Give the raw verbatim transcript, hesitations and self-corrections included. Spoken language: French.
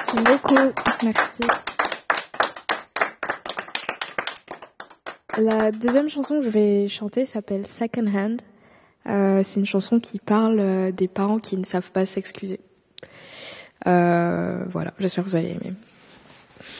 Merci beaucoup. Merci. La deuxième chanson que je vais chanter s'appelle Second Hand. Euh, c'est une chanson qui parle euh, des parents qui ne savent pas s'excuser. Euh, voilà, j'espère que vous allez aimer.